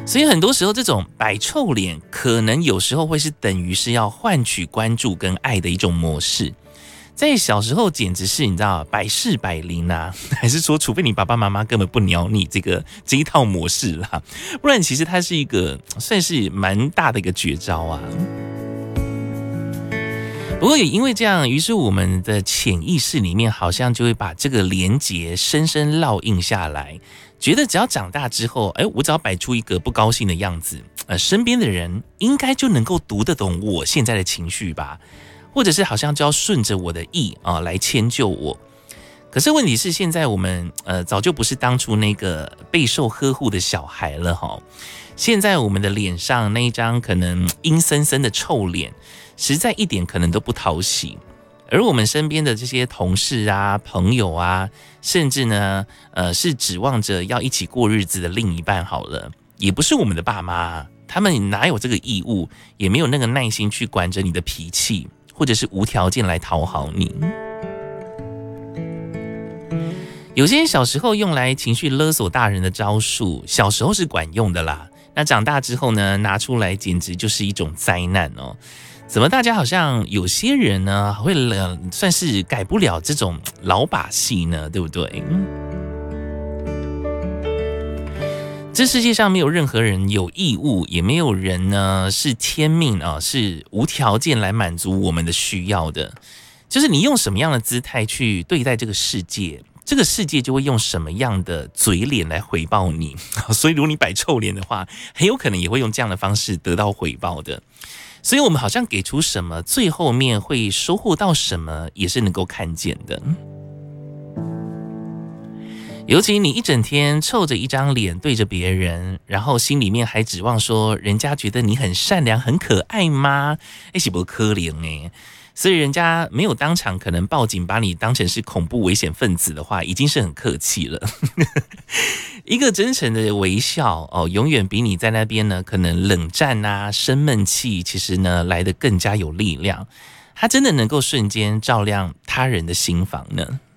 所以很多时候这种摆臭脸，可能有时候会是等于是要换取关注跟爱的一种模式。在小时候简直是你知道百试百灵啊，还是说除非你爸爸妈妈根本不鸟你这一套模式啦，不然其实它是一个算是蛮大的一个绝招啊。不过也因为这样，于是我们的潜意识里面好像就会把这个连结深深烙印下来，觉得只要长大之后，我只要摆出一个不高兴的样子，身边的人应该就能够读得懂我现在的情绪吧，或者是好像就要顺着我的意来迁就我。可是问题是，现在我们早就不是当初那个备受呵护的小孩了哈。现在我们的脸上那一张可能阴森森的臭脸，实在一点可能都不讨喜。而我们身边的这些同事啊、朋友啊，甚至呢，是指望着要一起过日子的另一半好了，也不是我们的爸妈，他们哪有这个义务，也没有那个耐心去管着你的脾气，或者是无条件来讨好你。有些小时候用来情绪勒索大人的招数，小时候是管用的啦，那长大之后呢，拿出来简直就是一种灾难哦。怎么大家好像有些人呢会算是改不了这种老把戏呢，对不对？这世界上没有任何人有义务，也没有人呢是天命啊，是无条件来满足我们的需要的。就是你用什么样的姿态去对待这个世界，这个世界就会用什么样的嘴脸来回报你。所以如果你摆臭脸的话，很有可能也会用这样的方式得到回报的。所以我们好像给出什么，最后面会收获到什么，也是能够看见的。尤其你一整天臭着一张脸对着别人，然后心里面还指望说人家觉得你很善良很可爱吗？是不可怜欸。所以人家没有当场可能报警把你当成是恐怖危险分子的话，已经是很客气了。一个真诚的微笑永远比你在那边呢可能冷战啊生闷气，其实呢来得更加有力量。它真的能够瞬间照亮他人的心房呢。